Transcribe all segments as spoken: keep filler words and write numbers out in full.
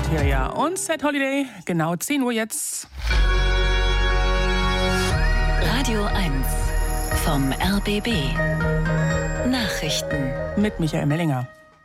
Materia und Set Holiday. Genau zehn Uhr jetzt. Radio eins vom R B B. Nachrichten. Mit Michael Mellinger.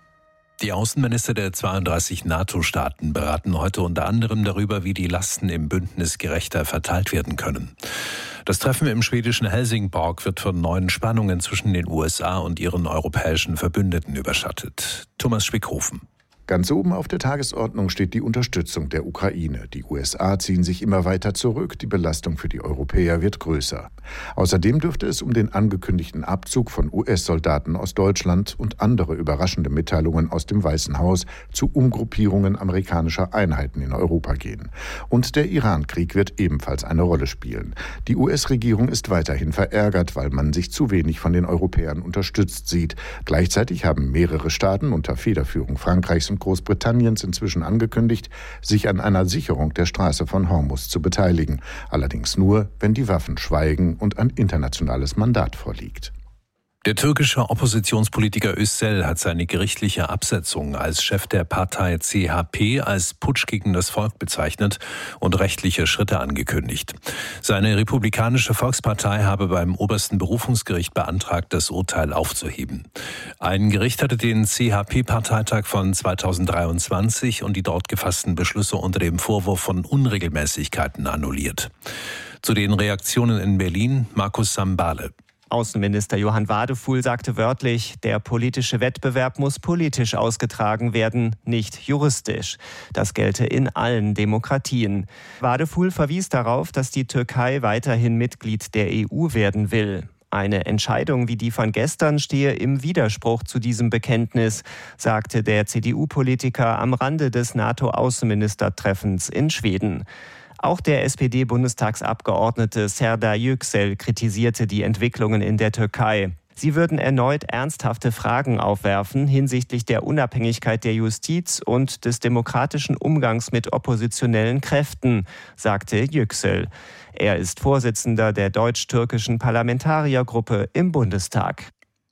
Die Außenminister der zweiunddreißig NATO-Staaten beraten heute unter anderem darüber, wie die Lasten im Bündnis gerechter verteilt werden können. Das Treffen im schwedischen Helsingborg wird von neuen Spannungen zwischen den U S A und ihren europäischen Verbündeten überschattet. Thomas Spickhofen. Ganz oben auf der Tagesordnung steht die Unterstützung der Ukraine. Die U S A ziehen sich immer weiter zurück. Die Belastung für die Europäer wird größer. Außerdem dürfte es um den angekündigten Abzug von U S-Soldaten aus Deutschland und andere überraschende Mitteilungen aus dem Weißen Haus zu Umgruppierungen amerikanischer Einheiten in Europa gehen. Und der Iran-Krieg wird ebenfalls eine Rolle spielen. Die U S-Regierung ist weiterhin verärgert, weil man sich zu wenig von den Europäern unterstützt sieht. Gleichzeitig haben mehrere Staaten unter Federführung Frankreichs und Großbritanniens inzwischen angekündigt, sich an einer Sicherung der Straße von Hormuz zu beteiligen. Allerdings nur, wenn die Waffen schweigen und ein internationales Mandat vorliegt. Der türkische Oppositionspolitiker Özel hat seine gerichtliche Absetzung als Chef der Partei C H P als Putsch gegen das Volk bezeichnet und rechtliche Schritte angekündigt. Seine Republikanische Volkspartei habe beim obersten Berufungsgericht beantragt, das Urteil aufzuheben. Ein Gericht hatte den C H P-Parteitag von zweitausenddreiundzwanzig und die dort gefassten Beschlüsse unter dem Vorwurf von Unregelmäßigkeiten annulliert. Zu den Reaktionen in Berlin, Markus Sambale. Außenminister Johann Wadefuhl sagte wörtlich, der politische Wettbewerb muss politisch ausgetragen werden, nicht juristisch. Das gelte in allen Demokratien. Wadefuhl verwies darauf, dass die Türkei weiterhin Mitglied der E U werden will. Eine Entscheidung wie die von gestern stehe im Widerspruch zu diesem Bekenntnis, sagte der C D U-Politiker am Rande des NATO-Außenministertreffens in Schweden. Auch der S P D-Bundestagsabgeordnete Serdar Yüksel kritisierte die Entwicklungen in der Türkei. Sie würden erneut ernsthafte Fragen aufwerfen hinsichtlich der Unabhängigkeit der Justiz und des demokratischen Umgangs mit oppositionellen Kräften, sagte Yüksel. Er ist Vorsitzender der deutsch-türkischen Parlamentariergruppe im Bundestag.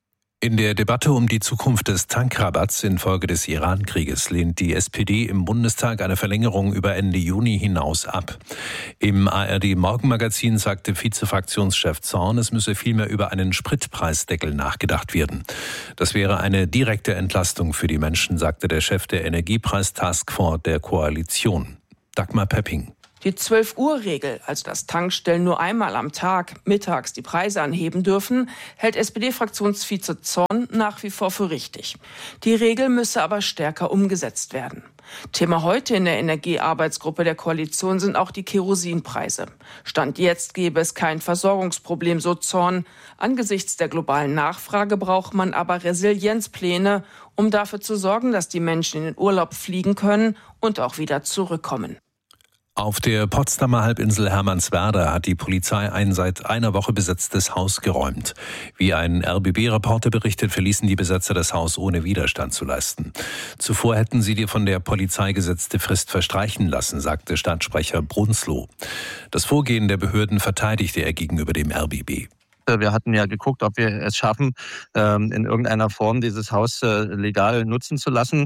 In der Debatte um die Zukunft des Tankrabatts infolge des Iran-Krieges lehnt die S P D im Bundestag eine Verlängerung über Ende Juni hinaus ab. Im A R D-Morgenmagazin sagte Vizefraktionschef Zorn, es müsse vielmehr über einen Spritpreisdeckel nachgedacht werden. Das wäre eine direkte Entlastung für die Menschen, sagte der Chef der Energiepreis-Taskforce der Koalition. Dagmar Pepping. Die zwölf-Uhr-Regel, also dass Tankstellen nur einmal am Tag mittags die Preise anheben dürfen, hält S P D-Fraktionsvize Zorn nach wie vor für richtig. Die Regel müsse aber stärker umgesetzt werden. Thema heute in der Energiearbeitsgruppe der Koalition sind auch die Kerosinpreise. Stand jetzt gäbe es kein Versorgungsproblem, so Zorn. Angesichts der globalen Nachfrage braucht man aber Resilienzpläne, um dafür zu sorgen, dass die Menschen in den Urlaub fliegen können und auch wieder zurückkommen. Auf der Potsdamer Halbinsel Hermannswerder hat die Polizei ein seit einer Woche besetztes Haus geräumt. Wie ein R B B-Reporter berichtet, verließen die Besetzer das Haus ohne Widerstand zu leisten. Zuvor hätten sie die von der Polizei gesetzte Frist verstreichen lassen, sagte Stadtsprecher Brunsloh. Das Vorgehen der Behörden verteidigte er gegenüber dem R B B. Wir hatten ja geguckt, ob wir es schaffen, in irgendeiner Form dieses Haus legal nutzen zu lassen.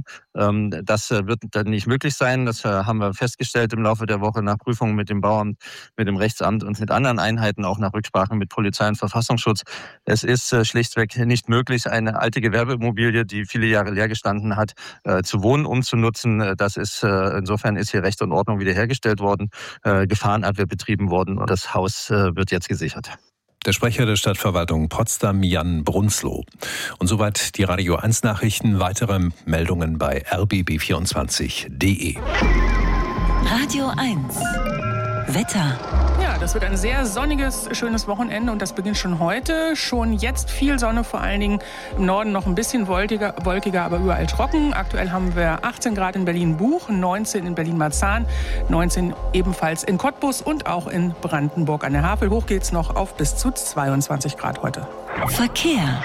Das wird dann nicht möglich sein. Das haben wir festgestellt im Laufe der Woche nach Prüfungen mit dem Bauamt, mit dem Rechtsamt und mit anderen Einheiten, auch nach Rücksprache mit Polizei und Verfassungsschutz. Es ist schlichtweg nicht möglich, eine alte Gewerbeimmobilie, die viele Jahre leer gestanden hat, zu Wohnen umzunutzen. Das ist, insofern ist hier Recht und Ordnung wiederhergestellt worden, Gefahrenabwehr betrieben worden und das Haus wird jetzt gesichert. Der Sprecher der Stadtverwaltung Potsdam, Jan Brunsloh. Und soweit die Radio eins Nachrichten. Weitere Meldungen bei r b b vierundzwanzig punkt d e. Radio eins. Wetter. Ja, das wird ein sehr sonniges, schönes Wochenende und das beginnt schon heute. Schon jetzt viel Sonne, vor allen Dingen im Norden noch ein bisschen wolkiger, wolkiger, aber überall trocken. Aktuell haben wir achtzehn Grad in Berlin-Buch, neunzehn in Berlin-Marzahn, neunzehn ebenfalls in Cottbus und auch in Brandenburg an der Havel. Hoch geht's noch auf bis zu zweiundzwanzig Grad heute. Verkehr.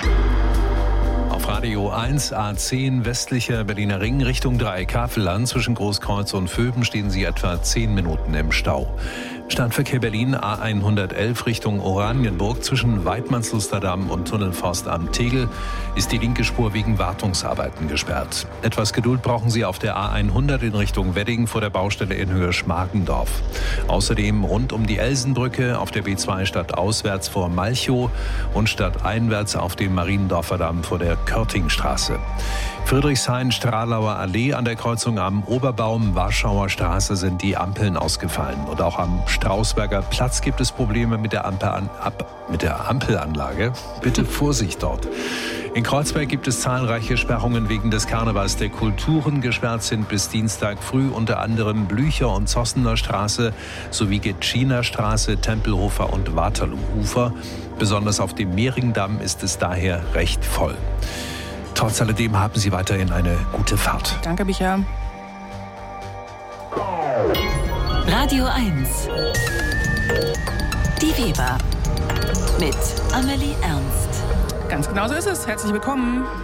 Auf Radio eins A zehn westlicher Berliner Ring Richtung Dreieck Havelland zwischen Großkreuz und Vöben stehen Sie etwa zehn Minuten im Stau. Stadtverkehr Berlin A hundertelf Richtung Oranienburg zwischen Weidmannslusterdamm und Tunnelforst am Tegel ist die linke Spur wegen Wartungsarbeiten gesperrt. Etwas Geduld brauchen Sie auf der A hundert in Richtung Wedding vor der Baustelle in Höhe Schmargendorf. Außerdem rund um die Elsenbrücke auf der B zwei stadtauswärts vor Malchow und stadteinwärts auf dem Mariendorfer Damm vor der Körtingstraße. Friedrichshain-Stralauer Allee an der Kreuzung am Oberbaum-Warschauer Straße sind die Ampeln ausgefallen. Und auch am Strausberger Platz gibt es Probleme mit der, Ampel an, ab, mit der Ampelanlage. Bitte Vorsicht dort. In Kreuzberg gibt es zahlreiche Sperrungen wegen des Karnevals der Kulturen. Gesperrt sind bis Dienstag früh unter anderem Blücher- und Zossener Straße sowie Getschiner Straße, Tempelhofer und Waterloo-Ufer. Besonders auf dem Mehringdamm ist es daher recht voll. Trotz alledem haben Sie weiterhin eine gute Fahrt. Danke, Micha. Radio eins. Die Weber. Mit Amelie Ernst. Ganz genau so ist es. Herzlich willkommen.